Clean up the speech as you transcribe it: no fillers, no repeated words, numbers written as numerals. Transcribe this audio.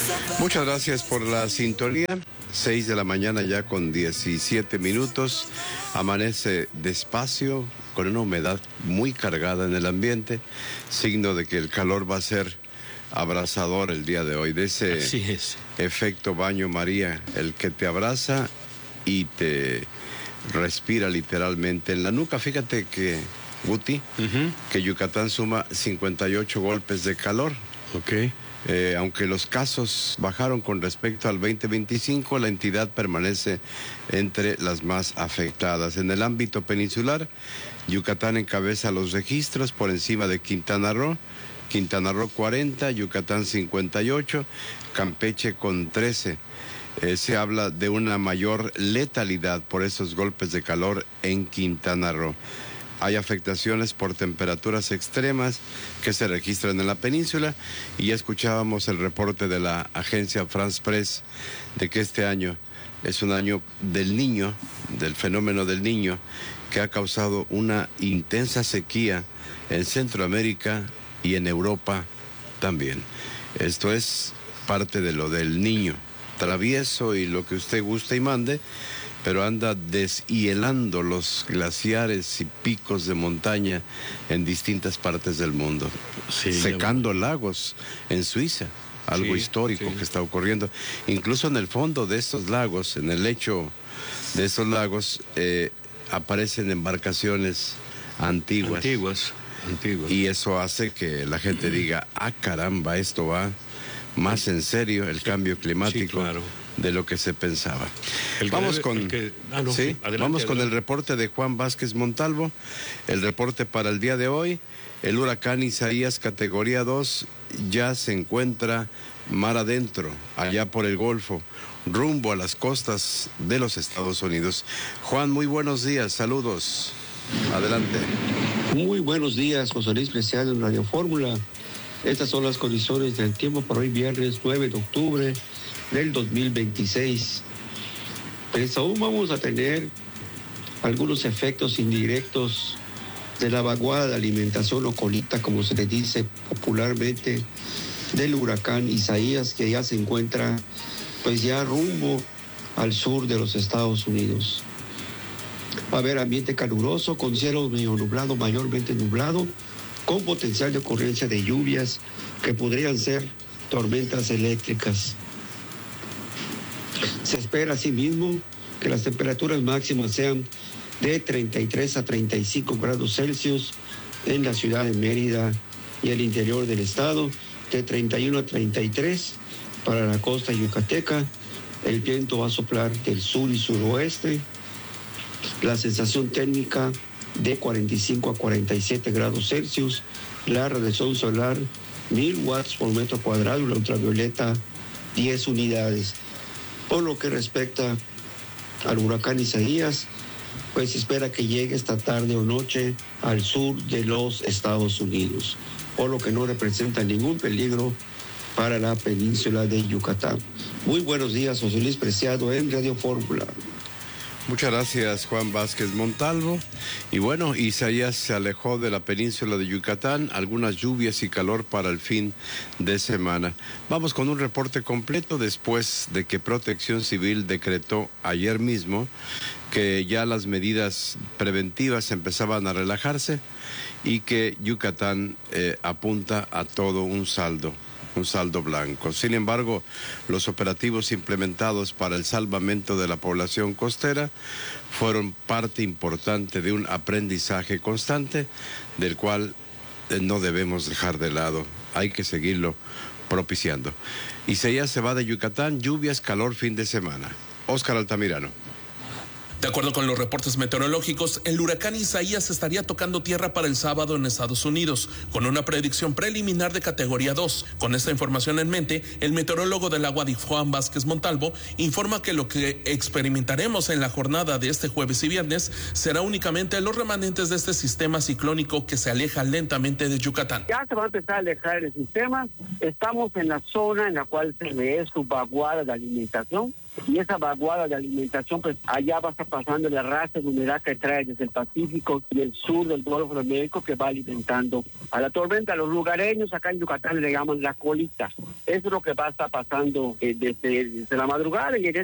Muchas gracias por la sintonía. 6 de la mañana ya con 17 minutos. Amanece despacio, con una humedad muy cargada en el ambiente, signo de que el calor va a ser abrasador el día de hoy, de ese efecto baño María, el que te abraza y te respira literalmente en la nuca. Fíjate que, Guti, que Yucatán suma 58 golpes de calor. Ok. Aunque los casos bajaron con respecto al 2025, la entidad permanece entre las más afectadas. En el ámbito peninsular, Yucatán encabeza los registros por encima de Quintana Roo 40, Yucatán 58, Campeche con 13. Se habla de una mayor letalidad por esos golpes de calor en Quintana Roo. Hay afectaciones por temperaturas extremas que se registran en la península y ya escuchábamos el reporte de la agencia France Press de que este año es un año del niño, del fenómeno del niño, que ha causado una intensa sequía en Centroamérica y en Europa también. Esto es parte de lo del niño, travieso y lo que usted guste y mande, pero anda deshielando los glaciares y picos de montaña en distintas partes del mundo, secando lagos en Suiza, algo histórico que está ocurriendo. Incluso en el fondo de estos lagos, en el lecho de estos lagos, aparecen embarcaciones antiguas. Y eso hace que la gente diga, caramba, esto va más en serio, el cambio climático. De lo que se pensaba. Vamos con el reporte de Juan Vázquez Montalvo. El reporte para el día de hoy: el huracán Isaías categoría 2 ya se encuentra mar adentro, allá por el Golfo, rumbo a las costas de los Estados Unidos. Juan, muy buenos días, saludos. Adelante. Muy buenos días, José Luis Preciado en Radio Fórmula. Estas son las condiciones del tiempo para hoy viernes 9 de octubre del 2026. Pues aún vamos a tener algunos efectos indirectos de la vaguada de alimentación o colita, como se le dice popularmente, del huracán Isaías, que ya se encuentra pues ya rumbo al sur de los Estados Unidos. Va a haber ambiente caluroso con cielo medio nublado, mayormente nublado, con potencial de ocurrencia de lluvias que podrían ser tormentas eléctricas. Se espera asimismo que las temperaturas máximas sean de 33 a 35 grados Celsius en la ciudad de Mérida y el interior del estado, de 31 a 33 para la costa yucateca. El viento va a soplar del sur y suroeste. La sensación térmica de 45 a 47 grados Celsius. La radiación solar 1000 watts por metro cuadrado y la ultravioleta 10 unidades. Por lo que respecta al huracán Isaías, pues se espera que llegue esta tarde o noche al sur de los Estados Unidos, por lo que no representa ningún peligro para la península de Yucatán. Muy buenos días, José Luis Preciado en Radio Fórmula. Muchas gracias, Juan Vázquez Montalvo. Y bueno, Isaías se alejó de la península de Yucatán, algunas lluvias y calor para el fin de semana. Vamos con un reporte completo después de que Protección Civil decretó ayer mismo que ya las medidas preventivas empezaban a relajarse y que Yucatán apunta a todo un saldo blanco. Sin embargo, los operativos implementados para el salvamento de la población costera fueron parte importante de un aprendizaje constante del cual no debemos dejar de lado. Hay que seguirlo propiciando. Isaías se va de Yucatán, lluvias, calor, fin de semana. Óscar Altamirano. De acuerdo con los reportes meteorológicos, el huracán Isaías estaría tocando tierra para el sábado en Estados Unidos, con una predicción preliminar de categoría 2. Con esta información en mente, el meteorólogo del agua Juan Vázquez Montalvo informa que lo que experimentaremos en la jornada de este jueves y viernes será únicamente los remanentes de este sistema ciclónico que se aleja lentamente de Yucatán. Ya se va a empezar a alejar el sistema, estamos en la zona en la cual se ve su vaguada de alimentación y esa vaguada de alimentación, pues allá va a estar pasando el arrastre de humedad que trae desde el Pacífico y el sur del Golfo de México, que va alimentando a la tormenta. Los lugareños acá en Yucatán le llaman la colita. Eso es lo que va a estar pasando desde la madrugada y en